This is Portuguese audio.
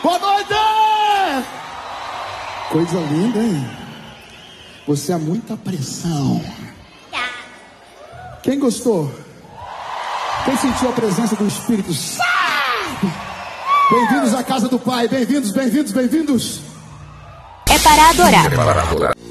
Boa noite! Coisa linda, hein? Você é muita pressão. Quem gostou? Quem sentiu a presença do Espírito Santo? Bem-vindos à casa do Pai. Bem-vindos, bem-vindos, bem-vindos. É para adorar.